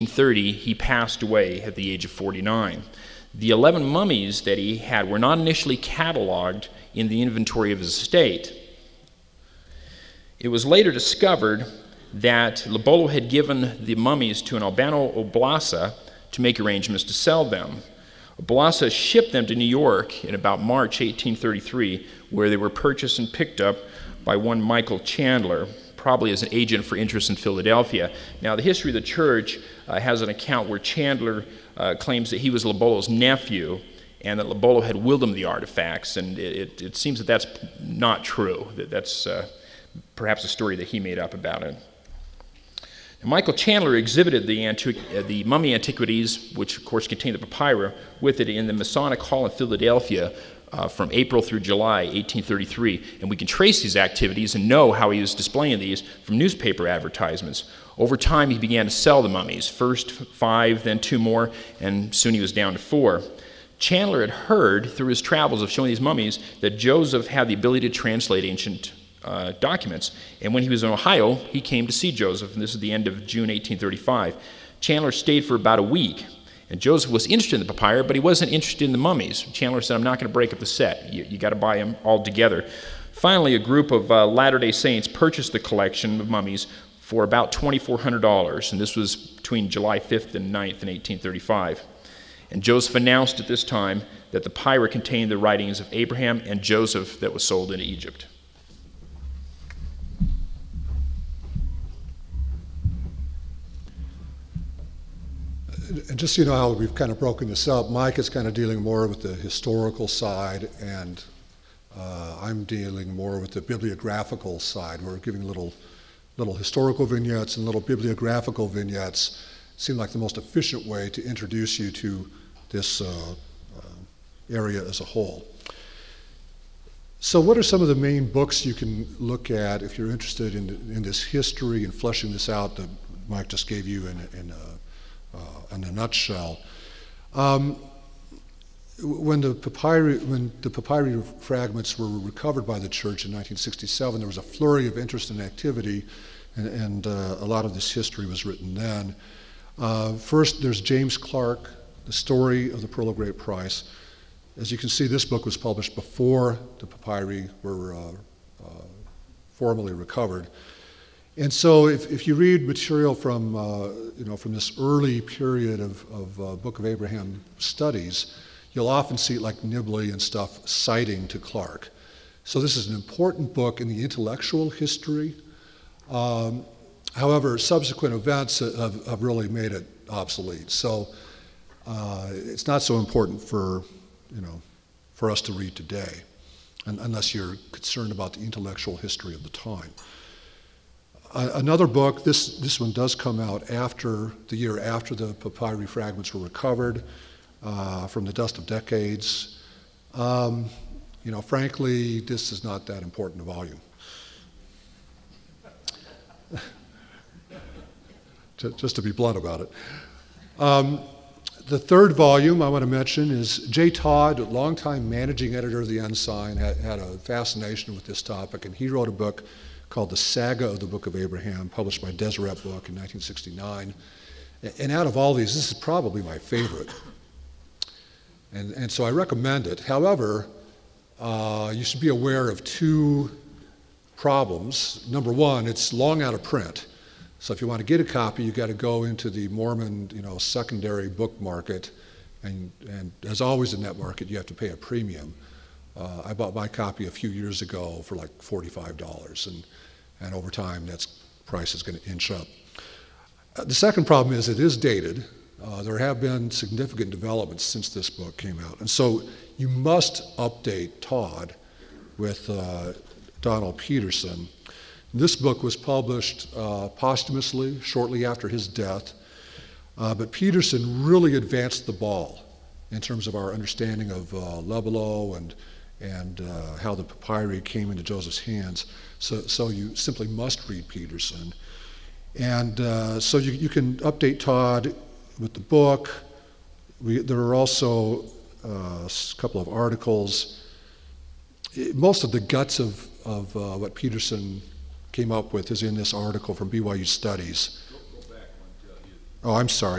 1830, he passed away at the age of 49. The 11 mummies that he had were not initially cataloged in the inventory of his estate. It was later discovered that Lobolo had given the mummies to an Albano Oblasa to make arrangements to sell them. Oblasa shipped them to New York in about March 1833, where they were purchased and picked up by one Michael Chandler, probably as an agent for interest in Philadelphia. Now, the history of the church has an account where Chandler claims that he was Lobolo's nephew and that Lobolo had willed him the artifacts, and it seems that that's not true. That's perhaps a story that he made up about it. Now, Michael Chandler exhibited the mummy antiquities, which of course contain the papyri, with it in the Masonic Hall in Philadelphia from April through July 1833, and we can trace these activities and know how he was displaying these from newspaper advertisements. Over time, he began to sell the mummies, first 5, then 2 more, and soon he was down to 4. Chandler had heard through his travels of showing these mummies that Joseph had the ability to translate ancient documents, and when he was in Ohio, he came to see Joseph, and this is the end of June 1835. Chandler stayed for about a week, and Joseph was interested in the papyri, but he wasn't interested in the mummies. Chandler said, "I'm not going to break up the set. You got to buy them all together." Finally, a group of Latter-day Saints purchased the collection of mummies for about $2,400, and this was between July 5th and 9th in 1835. And Joseph announced at this time that the papyri contained the writings of Abraham and Joseph that was sold into Egypt. And just so you know how we've kind of broken this up, Mike is kind of dealing more with the historical side, and I'm dealing more with the bibliographical side. We're giving little historical vignettes and little bibliographical vignettes. Seem like the most efficient way to introduce you to this area as a whole. So what are some of the main books you can look at if you're interested in this history and fleshing this out that Mike just gave you in a nutshell? When the papyri fragments were recovered by the church in 1967, there was a flurry of interest and activity, and a lot of this history was written then. First, there's James Clark, The Story of the Pearl of Great Price. As you can see, this book was published before the papyri were formally recovered. And so if you read material from this early period of Book of Abraham studies, you'll often see, like Nibley and stuff, citing to Clark. So this is an important book in the intellectual history. However, subsequent events have really made it obsolete. So it's not so important for us to read today, unless you're concerned about the intellectual history of the time. Another book, this one does come out after the year after the papyri fragments were recovered, From the Dust of Decades. Frankly, this is not that important a volume. Just to be blunt about it. The third volume I want to mention is Jay Todd, a longtime managing editor of the Ensign, had a fascination with this topic, and he wrote a book called The Saga of the Book of Abraham, published by Deseret Book in 1969. And out of all these, this is probably my favorite. And so I recommend it. However, you should be aware of 2 problems. Number one, it's long out of print. So if you want to get a copy, you've got to go into the Mormon, secondary book market. And as always in that market, you have to pay a premium. I bought my copy a few years ago for like $45, and over time, that price is going to inch up. The second problem is it is dated. There have been significant developments since this book came out, and so you must update Todd with Donald Peterson. This book was published posthumously shortly after his death, but Peterson really advanced the ball in terms of our understanding of Lobolo and how the papyri came into Joseph's hands. So you simply must read Peterson. And so you can update Todd with the book. There are also a couple of articles. Most of the guts of what Peterson came up with is in this article from BYU Studies. Go back one. Oh, I'm sorry.